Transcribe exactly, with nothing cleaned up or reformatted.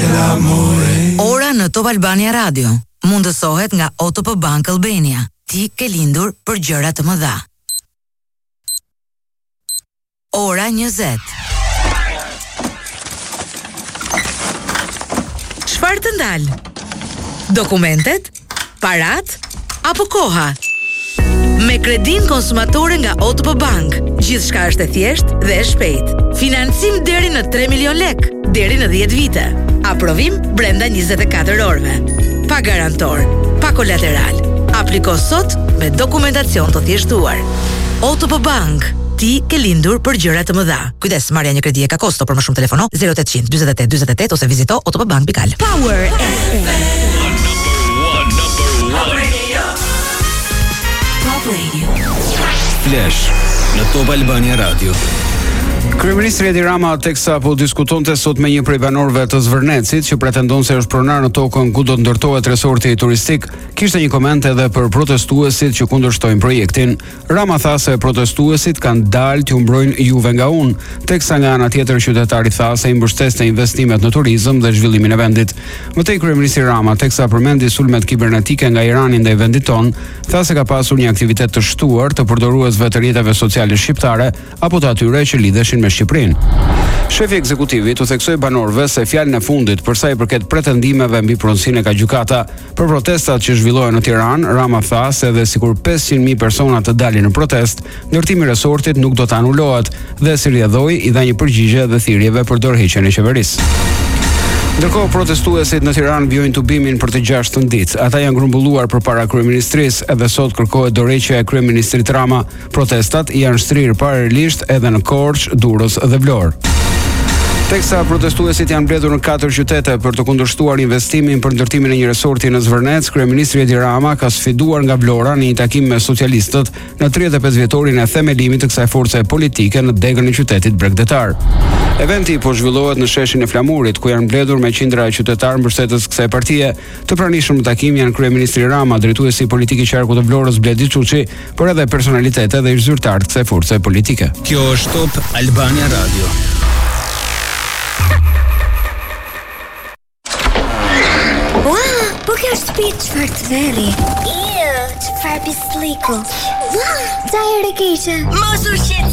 Ora në Top Albania Radio mundësohet nga O T P Bank Albania. Ti ke lindur për gjëra të mëdha. Ora njëzet. Çfarë të ndal? Dokumentet, parat apo koha? Me kredin konsumatore nga O T P Bank, gjithçka është e thjeshtë dhe e shpejtë. Financim deri në tre milion lek, deri në dhjetë vite. Aprovim brenda njëzet e katër orëve. Pa garantor, pa kolateral. Apliko sot me dokumentacion të thjeshtuar. O T P Bank, ti ke lindur për gjëra të mëdha. Kujdes, marrja një kredi e ka kosto, për më shumë telefono zero opt zero zero, dyzet e tetë, dyzet e tetë ose vizito otpbank pikal. Power F M. Top Radio. Top Radio. Flash në Top Albania Radio. Kryeministri Edi Rama teksa po diskutonte sot me një prej banorëve të Zvërnecit që pretendon se është pronar në tokën ku do të ndërtohet resorti turistik, kishte një koment edhe për protestuesit që kundërshtojnë projektin. Rama tha se protestuesit kanë dalë të mbrojnë juve nga unë, teksa nga ana tjetër qytetari tha se i mbështeste investimet në turizëm dhe zhvillimin e vendit. Mëtej kryeministri Rama teksa përmendi sulmet kibernetike nga Irani ndaj vendit ton, tha se ka pasur një aktivitet të shtuar të përdoruesve të rrjeteve sociale shqiptare apo të atyre që lidheshin me Shqipërinë. Shefi ekzekutivit u theksoi banorëve se fjalën e fundit për sa i përket pretendimeve mbi pronësinë e ka gjykata për protestat që zhvillohen në Tiranë. Rama tha se edhe sikur pesëqind mijë persona të dalin në protest, ndërtimi i resortit nuk do të anulohet dhe si rrjedhoi i dha një përgjigje dhe thirrjeve për dorëheqjen e qeverisë. Ndërkohë protestuesit në Tiranë vjojnë tubimin për të gjashtën ditë. Ata janë grumbulluar përpara kryeministrisë, edhe sot kërkohet dorëheqja e kryeministrit Rama. Protestat janë shtrirë paralelisht edhe në Korçë, Durrës dhe Vlorë. Teksa protestuesit janë mbledhur në katër qytete për të kundërshtuar investimin për ndërtimin e një resorti në Zvërnec, kryeministri Edi Rama ka sfiduar nga Vlora në një takim me socialistët në tridhjetë e pesë vjetorin e themelimit të kësaj force politike në degën e qytetit bregdetar. Eventi po zhvillohet në sheshin e Flamurit, ku janë mbledhur me qindra e qytetarë mbështetës kësaj partie. Të pranishëm në takim janë kryeministri Rama, drejtuesi politik i qarkut të Vlorës Bledi Çuçi, por edhe personalitete dhe ish zyrtar të kësaj force politike. Kjo është Top Albania Radio. Po kjo është shtëpi çfarë të veri. Iu, çfarë pisliku. Ua, sa herë keqe. Mos u shqet.